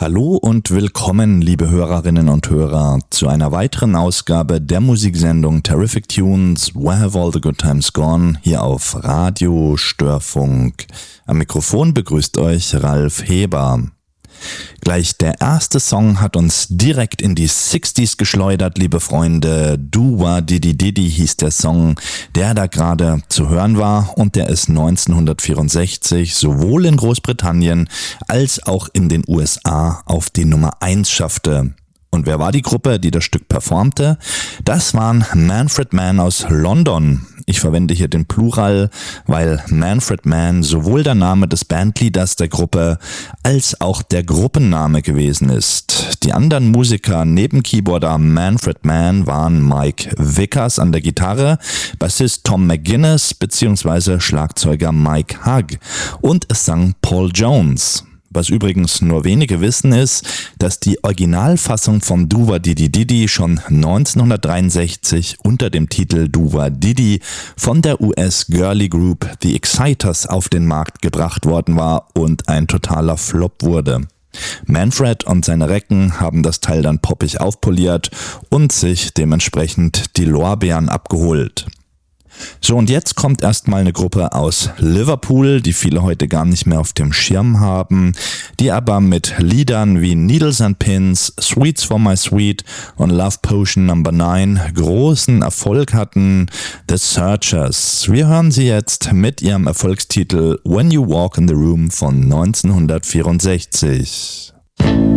Hallo und willkommen, liebe Hörerinnen und Hörer, zu einer weiteren Ausgabe der Musiksendung Terrific Tunes, Where Have All the Good Times Gone, hier auf Radio Störfunk. Am Mikrofon begrüßt euch Ralf Heber. Gleich der erste Song hat uns direkt in die 60s geschleudert, liebe Freunde. Doo-Wah Diddy Diddy hieß der Song, der da gerade zu hören war, und der es 1964 sowohl in Großbritannien als auch in den USA auf die Nummer 1 schaffte. Und wer war die Gruppe, die das Stück performte? Das waren Manfred Mann aus London. Ich verwende hier den Plural, weil Manfred Mann sowohl der Name des Bandleaders der Gruppe als auch der Gruppenname gewesen ist. Die anderen Musiker neben Keyboarder Manfred Mann waren Mike Vickers an der Gitarre, Bassist Tom McGuinness bzw. Schlagzeuger Mike Hugg, und es sang Paul Jones. Was übrigens nur wenige wissen ist, dass die Originalfassung von Doo-Wah Diddy Diddy schon 1963 unter dem Titel Doo-Wah Diddy von der US-Girly Group The Exciters auf den Markt gebracht worden war und ein totaler Flop wurde. Manfred und seine Recken haben das Teil dann poppig aufpoliert und sich dementsprechend die Lorbeeren abgeholt. So, und jetzt kommt erstmal eine Gruppe aus Liverpool, die viele heute gar nicht mehr auf dem Schirm haben, die aber mit Liedern wie Needles and Pins, Sweets for My Sweet und Love Potion No. 9 großen Erfolg hatten, The Searchers. Wir hören sie jetzt mit ihrem Erfolgstitel When You Walk in the Room von 1964.